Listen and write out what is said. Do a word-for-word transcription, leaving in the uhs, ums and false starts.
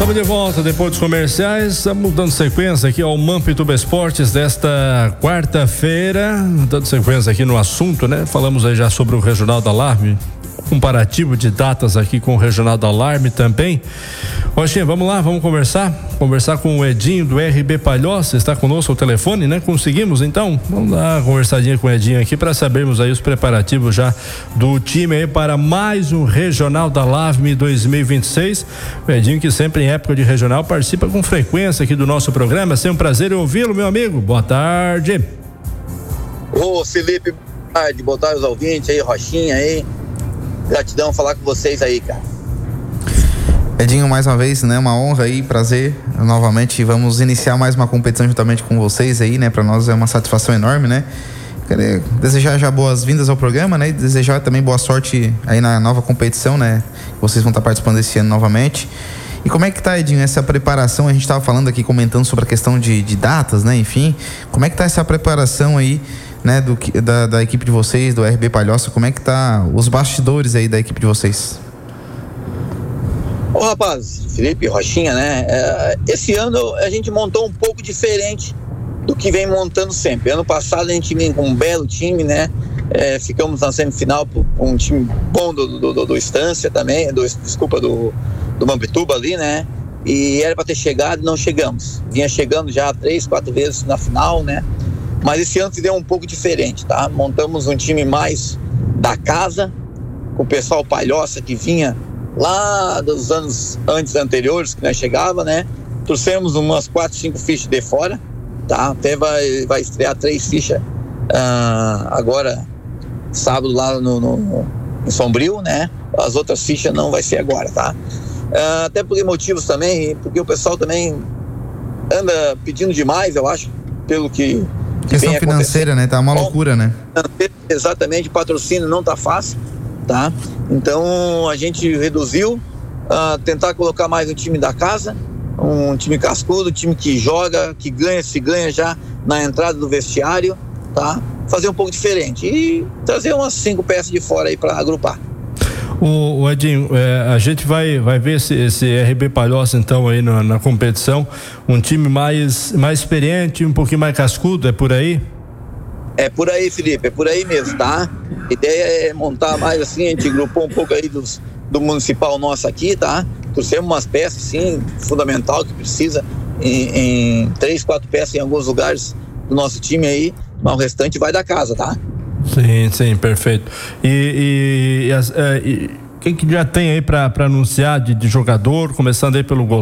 Estamos de volta depois dos comerciais. Estamos dando sequência aqui ao Mampituba Esportes desta quarta-feira. Dando sequência aqui no assunto, né? Falamos aí já sobre o Regional da Alarme. Comparativo de datas aqui com o Regional da Alarme também. Rochinha, vamos lá, vamos conversar? Conversar com o Edinho do R B Palhoça. Está conosco ao telefone, né? Conseguimos então? Vamos dar uma conversadinha com o Edinho aqui para sabermos aí os preparativos já do time aí para mais um Regional da Alarme dois mil e vinte e seis. O Edinho, que sempre em época de regional participa com frequência aqui do nosso programa. É um prazer ouvi-lo, meu amigo. Boa tarde. Ô, Felipe, boa tarde. Boa tarde aos ouvintes aí, Rochinha aí. Gratidão falar com vocês aí, cara. Edinho, mais uma vez, né? Uma honra aí, prazer. Novamente, vamos iniciar mais uma competição juntamente com vocês aí, né? Para nós é uma satisfação enorme, né? Queria desejar já boas-vindas ao programa, né? E desejar também boa sorte aí na nova competição, né? Vocês vão estar participando desse ano novamente. E como é que tá, Edinho, essa preparação? A gente estava falando aqui, comentando sobre a questão de, de datas, né? Enfim, como é que tá essa preparação aí, né, do, da, da equipe de vocês, do R B Palhoça? Como é que tá os bastidores aí da equipe de vocês? Ô, rapaz, Felipe, Rochinha, né? É, esse ano a gente montou um pouco diferente do que vem montando sempre. Ano passado a gente vinha com um belo time, né? É, ficamos na semifinal com um time bom do, do, do, do Estância também, do, desculpa, do, do Mampituba ali, né? E era para ter chegado e não chegamos. Vinha chegando já três, quatro vezes na final, né? Mas esse ano se deu um pouco diferente, tá? Montamos um time mais da casa, com o pessoal Palhoça que vinha lá dos anos antes anteriores, que nós chegava, né? Trouxemos umas quatro, cinco fichas de fora, tá? Até vai, vai estrear três fichas uh, agora, sábado lá no, no, em Sombrio, né? As outras fichas não vai ser agora, tá? Uh, até por motivos também, porque o pessoal também anda pedindo demais, eu acho, pelo que questão financeira, né? Tá uma loucura, né? Exatamente, patrocínio não tá fácil, tá? Então a gente reduziu, uh, tentar colocar mais um time da casa, um time cascudo, um time que joga, que ganha, se ganha já na entrada do vestiário, tá? Fazer um pouco diferente e trazer umas cinco peças de fora aí para agrupar. O, o Edinho, é, a gente vai, vai ver esse, esse R B Palhoça então aí na, na competição, um time mais, mais experiente, um pouquinho mais cascudo, é por aí? É por aí, Felipe, é por aí mesmo, tá? A ideia é montar mais assim, a gente grupou um pouco aí dos, do municipal nosso aqui, tá? Trouxemos umas peças, sim, fundamental, que precisa em, em três, quatro peças em alguns lugares do nosso time aí, mas o restante vai da casa, tá? Sim, sim, perfeito. E, e, e, as, é, e quem que já tem aí para anunciar de, de jogador, começando aí pelo gol?